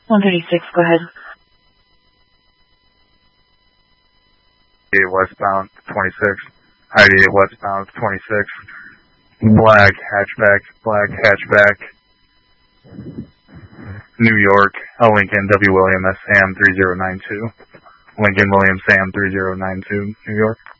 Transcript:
136, go ahead. Westbound 26. ID westbound 26. Black hatchback. New York, Lincoln W. William, Sam 3092. Lincoln William Sam 3092, New York.